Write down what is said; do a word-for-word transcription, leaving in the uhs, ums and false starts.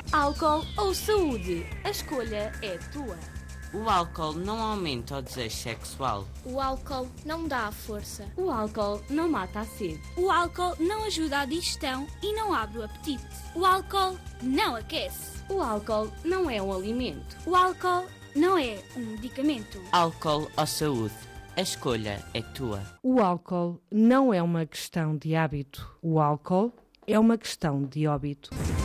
Álcool ou saúde? A escolha é tua. O álcool não aumenta o desejo sexual. O álcool não dá a força. O álcool não mata a sede. O álcool não ajuda a digestão e não abre o apetite. O álcool não aquece. O álcool não é um alimento. O álcool não é um medicamento. Álcool ou saúde? A escolha é tua. O álcool não é uma questão de hábito. O álcool é uma questão de óbito.